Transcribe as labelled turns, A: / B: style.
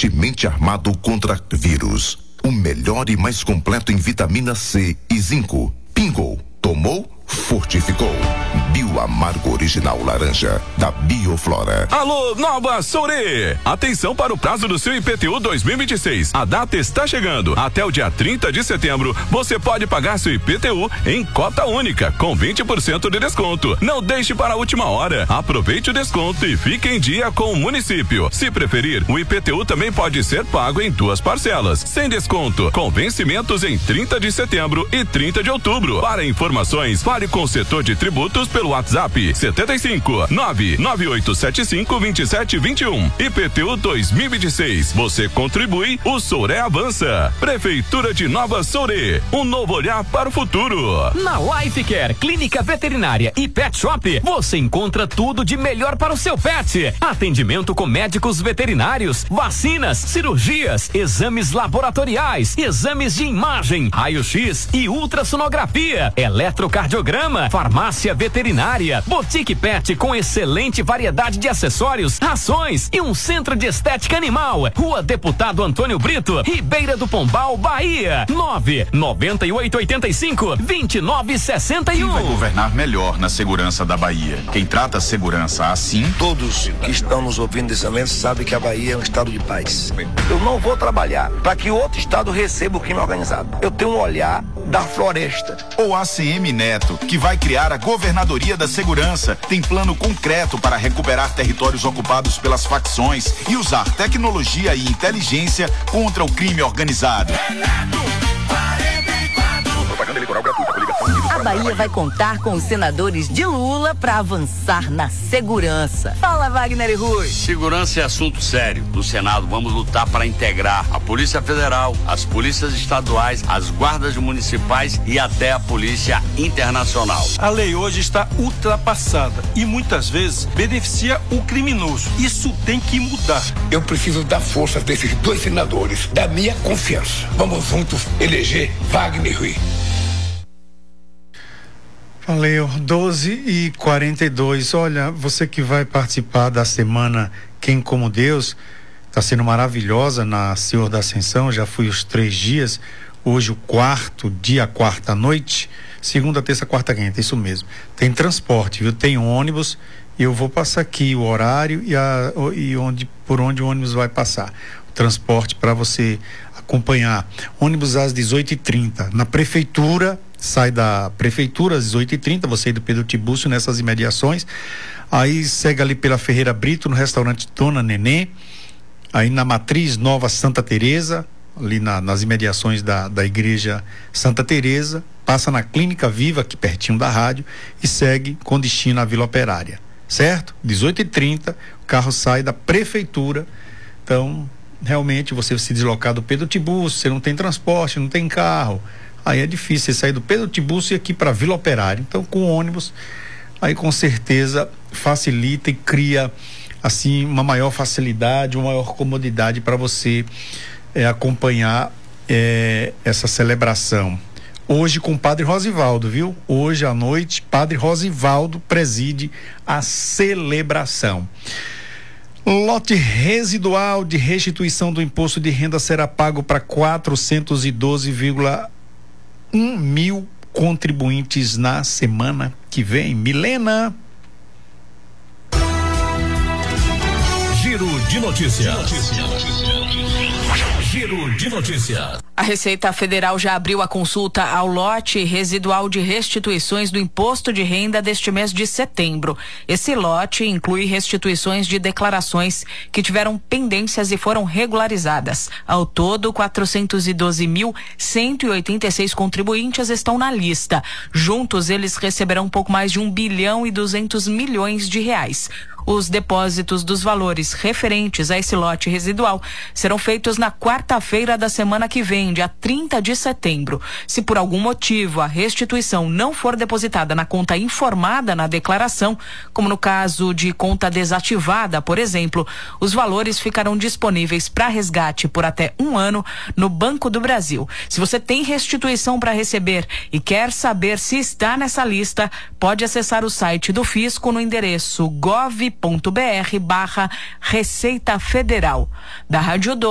A: fortemente armado contra vírus. O melhor e mais completo em vitamina C e zinco. Pingou, tomou, fortificou. Bioamargo Original Laranja, da Bioflora.
B: Alô, Nova Soure! Atenção para o prazo do seu IPTU 2026. A data está chegando. Até o dia 30 de setembro, você pode pagar seu IPTU em cota única, com 20% de desconto. Não deixe para a última hora. Aproveite o desconto e fique em dia com o município. Se preferir, o IPTU também pode ser pago em 2 parcelas, sem desconto, com vencimentos em 30 de setembro e 30 de outubro. Para informações, fale com o setor de tributos pelo WhatsApp 75 99875 2721. IPTU 2026. Você contribui, o Soure avança. Prefeitura de Nova Soure. Um novo olhar para o futuro.
C: Na Life Care, Clínica Veterinária e Pet Shop, você encontra tudo de melhor para o seu pet. Atendimento com médicos veterinários, vacinas, cirurgias, exames laboratoriais, exames de imagem, raio-x e ultrassonografia, eletrocardiograma, farmácia veterinária, boutique pet com excelente variedade de acessórios, rações e um centro de estética animal. Rua Deputado Antônio Brito, Ribeira do Pombal, Bahia. 99885-2961.
D: Quem vai governar melhor na segurança da Bahia? Quem trata a segurança assim?
E: Todos que estão nos ouvindo nesse momento sabem que a Bahia é um estado de paz. Eu não vou trabalhar para que outro estado receba o crime organizado. Eu tenho um olhar da floresta.
D: Ou ACM Neto, que vai criar a Governadoria da Segurança, tem plano concreto para recuperar territórios ocupados pelas facções e usar tecnologia e inteligência contra o crime organizado.
E: Propaganda eleitoral gratuita.
F: A Bahia vai contar com os senadores de Lula para avançar na segurança. Fala, Wagner e Rui.
G: Segurança é assunto sério. No Senado, vamos lutar para integrar a Polícia Federal, as polícias estaduais, as guardas municipais e até a Polícia Internacional.
H: A lei hoje está ultrapassada e muitas vezes beneficia o criminoso. Isso tem que mudar.
I: Eu preciso da força desses 2 senadores, da minha confiança. Vamos juntos eleger Wagner e Rui.
J: Valeu, 12h42. Olha, você que vai participar da semana Quem Como Deus, está sendo maravilhosa na Senhor da Ascensão, já fui os 3 dias, hoje o 4º dia, 4ª noite, segunda, terça, quarta, quinta, isso mesmo. Tem transporte, viu? Tem ônibus, e eu vou passar aqui o horário por onde o ônibus vai passar. O transporte para você acompanhar. Ônibus às 18h30, na prefeitura. Sai da prefeitura às 18h30, você aí do Pedro Tibúrcio, nessas imediações, aí segue ali pela Ferreira Brito, no restaurante Dona Nenê, aí na Matriz Nova Santa Teresa, ali nas imediações da igreja Santa Teresa, passa na Clínica Viva, aqui pertinho da rádio, e segue com destino à Vila Operária, certo? 18h30, o carro sai da prefeitura. Então, realmente, você se deslocar do Pedro Tibúrcio, você não tem transporte, não tem carro, aí é difícil você sair do Pedro Tibúrcio e aqui para Vila Operária. Então, com ônibus, aí com certeza facilita e cria assim uma maior facilidade, uma maior comodidade para você acompanhar essa celebração. Hoje com o Padre Rosivaldo, viu? Hoje à noite, Padre Rosivaldo preside a celebração. Lote residual de restituição do imposto de renda será pago para 412,1 mil contribuintes na semana que vem. Milena.
K: Giro de notícias. Giro de notícias.
L: A Receita Federal já abriu a consulta ao lote residual de restituições do imposto de renda deste mês de setembro. Esse lote inclui restituições de declarações que tiveram pendências e foram regularizadas. Ao todo, 412.186 contribuintes estão na lista. Juntos, eles receberão um pouco mais de 1,2 bilhão de reais. Os depósitos dos valores referentes a esse lote residual serão feitos na quarta-feira da semana que vem, dia 30 de setembro. Se por algum motivo a restituição não for depositada na conta informada na declaração, como no caso de conta desativada, por exemplo, os valores ficarão disponíveis para resgate por até 1 ano no Banco do Brasil. Se você tem restituição para receber e quer saber se está nessa lista, pode acessar o site do Fisco no endereço gov.br/Receita Federal. Da Rádio